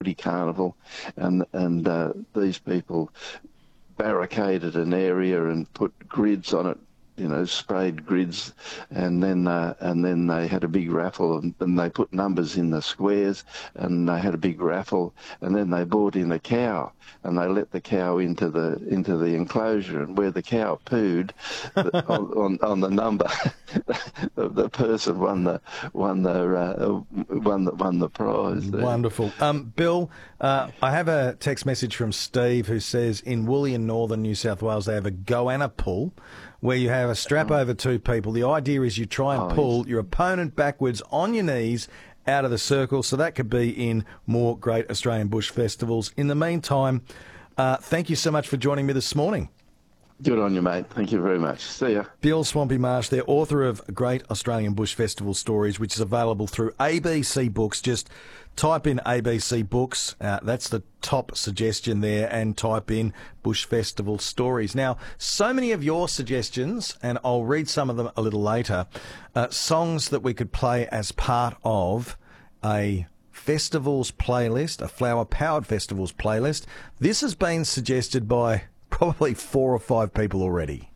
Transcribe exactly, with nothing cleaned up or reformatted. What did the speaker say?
Celebrity Carnival, and and uh, these people barricaded an area and put grids on it, you know, sprayed grids, and then uh, and then they had a big raffle, and, and they put numbers in the squares, and they had a big raffle, and then they brought in a cow, and they let the cow into the into the enclosure, and where the cow pooed on, on on the number, the, the person won the won the uh, won the won the prize. There. Wonderful, um, Bill. Uh, I have a text message from Steve who says in Woolly in northern New South Wales they have a goanna pull, where you have a strap over two people. The idea is you try and Oh, pull yes. your opponent backwards on your knees out of the circle. So that could be in more Great Australian Bush Festivals. In the meantime, uh, thank you so much for joining me this morning. Good on you, mate. Thank you very much. See ya. Bill Swampy Marsh, they're author of Great Australian Bush Festival Stories, which is available through A B C Books. Just type in A B C Books. Uh, that's the top suggestion there, and type in Bush Festival Stories. Now, so many of your suggestions, and I'll read some of them a little later, uh, songs that we could play as part of a festivals playlist, a flower-powered festivals playlist. This has been suggested by probably four or five people already.